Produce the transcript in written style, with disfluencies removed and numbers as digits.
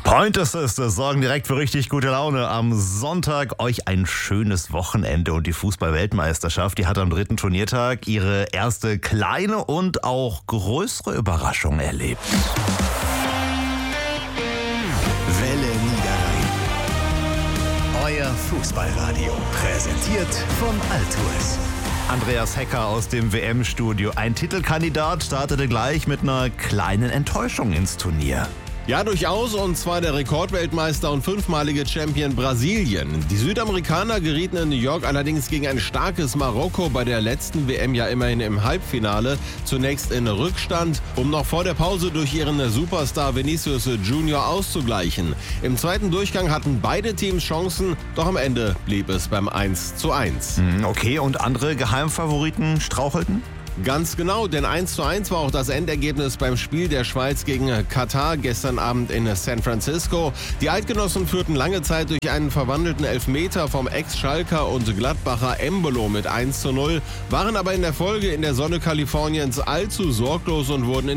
Pointer Sisters sorgen direkt für richtig gute Laune. Am Sonntag euch ein schönes Wochenende und die Fußball-Weltmeisterschaft, die hat am 3. Turniertag ihre erste kleine und auch größere Überraschung erlebt. Welle Niederrhein. Euer Fußballradio, präsentiert von Altours. Andreas Hecker aus dem WM-Studio. Ein Titelkandidat startete gleich mit einer kleinen Enttäuschung ins Turnier. Ja, durchaus, und zwar der Rekordweltmeister und 5-malige Champion Brasilien. Die Südamerikaner gerieten in New York allerdings gegen ein starkes Marokko bei der letzten WM ja immerhin im Halbfinale. Zunächst in Rückstand, um noch vor der Pause durch ihren Superstar Vinicius Junior auszugleichen. Im zweiten Durchgang hatten beide Teams Chancen, doch am Ende blieb es beim 1:1. Okay, und andere Geheimfavoriten strauchelten? Ganz genau, denn 1:1 war auch das Endergebnis beim Spiel der Schweiz gegen Katar gestern Abend in San Francisco. Die Eidgenossen führten lange Zeit durch einen verwandelten Elfmeter vom Ex-Schalker und Gladbacher Embolo mit 1:0, waren aber in der Folge in der Sonne Kaliforniens allzu sorglos und wurden